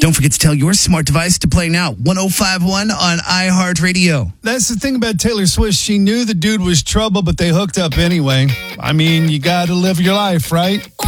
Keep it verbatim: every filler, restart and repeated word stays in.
Don't forget to tell your smart device to play now. one oh five point one on iHeartRadio. That's the thing about Taylor Swift. She knew the dude was trouble, but they hooked up anyway. I mean, you got to live your life, right?